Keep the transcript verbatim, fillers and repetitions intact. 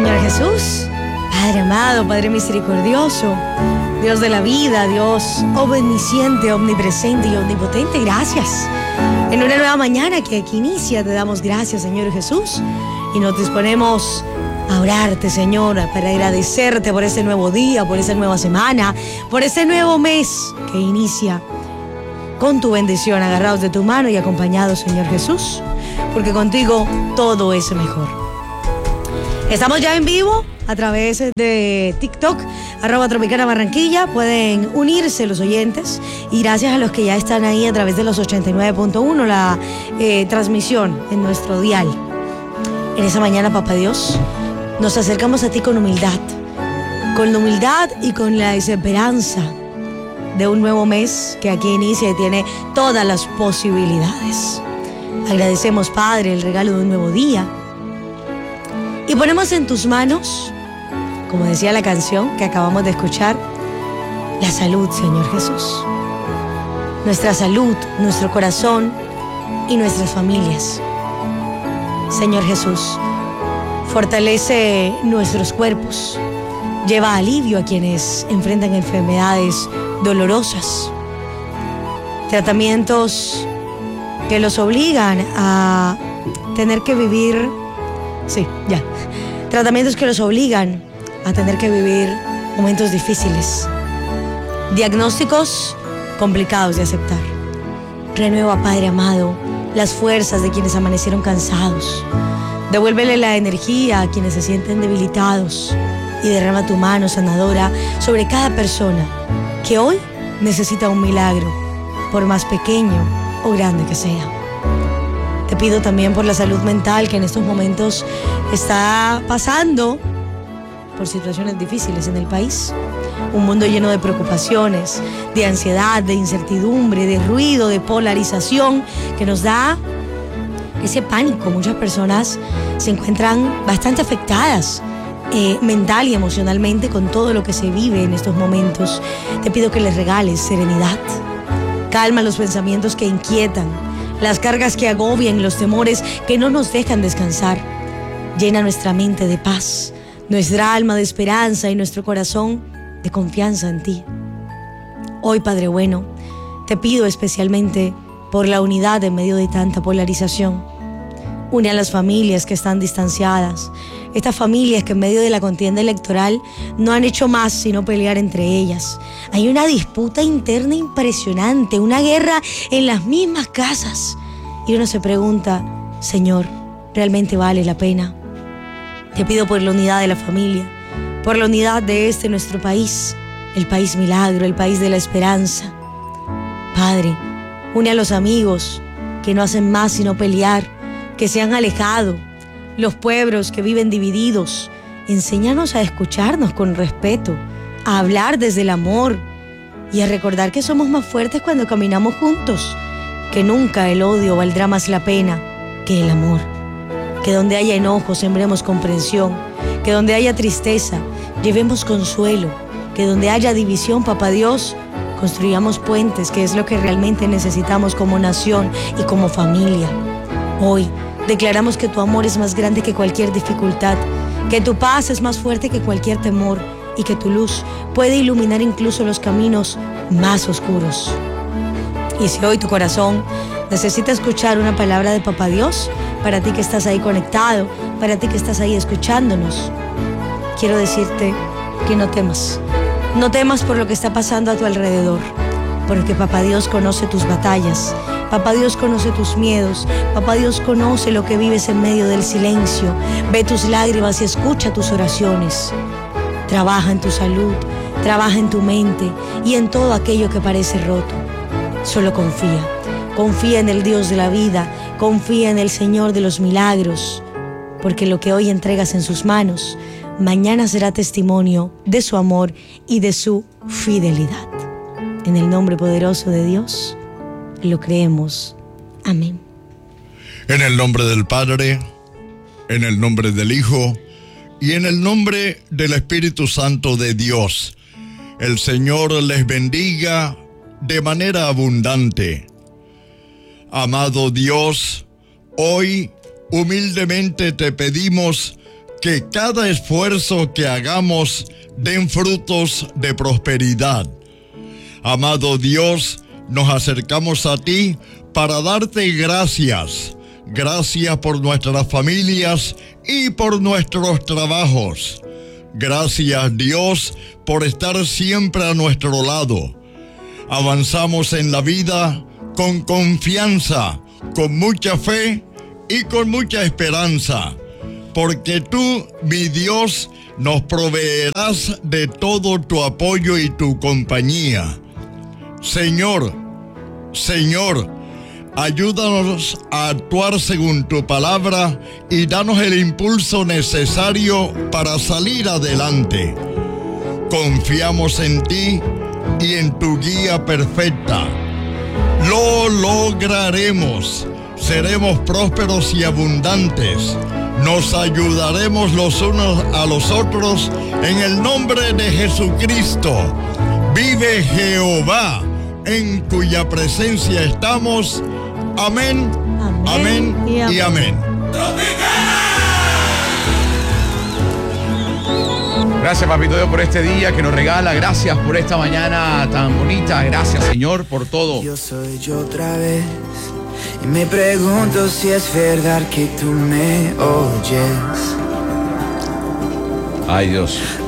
Señor Jesús, Padre amado, Padre misericordioso, Dios de la vida, Dios omnisciente, omnipresente y omnipotente, gracias. En una nueva mañana que aquí inicia, te damos gracias, Señor Jesús, y nos disponemos a orarte, Señor, para agradecerte por ese nuevo día, por esa nueva semana, por ese nuevo mes que inicia con tu bendición, agarrados de tu mano y acompañados, Señor Jesús, porque contigo todo es mejor. Estamos ya en vivo a través de TikTok, arroba Tropicana Barranquilla. Pueden unirse los oyentes y gracias a los que ya están ahí a través de los ochenta y nueve punto uno, la eh, transmisión en nuestro dial. En esa mañana, Papá Dios, nos acercamos a ti con humildad, con la humildad y con la esperanza de un nuevo mes que aquí inicia y tiene todas las posibilidades. Agradecemos, Padre, el regalo de un nuevo día y ponemos en tus manos, como decía la canción que acabamos de escuchar, la salud, Señor Jesús. Nuestra salud, nuestro corazón y nuestras familias. Señor Jesús, fortalece nuestros cuerpos, lleva alivio a quienes enfrentan enfermedades dolorosas, tratamientos que los obligan a tener que vivir, sí, ya, tratamientos que los obligan a tener que vivir momentos difíciles, diagnósticos complicados de aceptar. Renueva, Padre amado, las fuerzas de quienes amanecieron cansados. Devuélvele la energía a quienes se sienten debilitados y derrama tu mano sanadora sobre cada persona que hoy necesita un milagro, por más pequeño o grande que sea. Te pido también por la salud mental que en estos momentos está pasando por situaciones difíciles en el país. Un mundo lleno de preocupaciones, de ansiedad, de incertidumbre, de ruido, de polarización que nos da ese pánico. Muchas personas se encuentran bastante afectadas eh, mental y emocionalmente con todo lo que se vive en estos momentos. Te pido que les regales serenidad, calma los pensamientos que inquietan, las cargas que agobian, los temores que no nos dejan descansar. Llena nuestra mente de paz, nuestra alma de esperanza y nuestro corazón de confianza en ti. Hoy, Padre bueno, te pido especialmente por la unidad en medio de tanta polarización. Une a las familias que están distanciadas, estas familias que en medio de la contienda electoral no han hecho más sino pelear entre ellas. Hay una disputa interna impresionante, una guerra en las mismas casas. Y uno se pregunta, Señor, ¿realmente vale la pena? Te pido por la unidad de la familia, por la unidad de este nuestro país, el país milagro, el país de la esperanza. Padre, une a los amigos que no hacen más sino pelear, que se han alejado, los pueblos que viven divididos. Enséñanos a escucharnos con respeto, a hablar desde el amor y a recordar que somos más fuertes cuando caminamos juntos, que nunca el odio valdrá más la pena que el amor. Que donde haya enojo sembremos comprensión, que donde haya tristeza llevemos consuelo, que donde haya división, Papá Dios, construyamos puentes, que es lo que realmente necesitamos como nación y como familia. Hoy declaramos que tu amor es más grande que cualquier dificultad, que tu paz es más fuerte que cualquier temor y que tu luz puede iluminar incluso los caminos más oscuros. Y si hoy tu corazón necesita escuchar una palabra de Papá Dios, para ti que estás ahí conectado, para ti que estás ahí escuchándonos, quiero decirte que no temas. No temas por lo que está pasando a tu alrededor, porque Papá Dios conoce tus batallas, Papá Dios conoce tus miedos, Papá Dios conoce lo que vives en medio del silencio, ve tus lágrimas y escucha tus oraciones. Trabaja en tu salud, trabaja en tu mente y en todo aquello que parece roto. Solo confía, confía en el Dios de la vida, confía en el Señor de los milagros, porque lo que hoy entregas en sus manos, mañana será testimonio de su amor y de su fidelidad. En el nombre poderoso de Dios, lo creemos. Amén. En el nombre del Padre, en el nombre del Hijo y en el nombre del Espíritu Santo de Dios, el Señor les bendiga de manera abundante. Amado Dios, hoy humildemente te pedimos que cada esfuerzo que hagamos den frutos de prosperidad. Amado Dios, nos acercamos a ti para darte gracias. Gracias por nuestras familias y por nuestros trabajos. Gracias, Dios, por estar siempre a nuestro lado. Avanzamos en la vida con confianza, con mucha fe y con mucha esperanza, porque tú, mi Dios, nos proveerás de todo tu apoyo y tu compañía. Señor, Señor, ayúdanos a actuar según tu palabra y danos el impulso necesario para salir adelante. Confiamos en ti y en tu guía perfecta. Lo lograremos. Seremos prósperos y abundantes. Nos ayudaremos los unos a los otros en el nombre de Jesucristo. Vive Jehová, en cuya presencia estamos. Amén, amén, amén y amén. Y amén. Gracias, Papito Dios, por este día que nos regala. Gracias por esta mañana tan bonita. Gracias, Señor, por todo. Yo soy yo otra vez y me pregunto si es verdad que tú me oyes. Ay, Dios.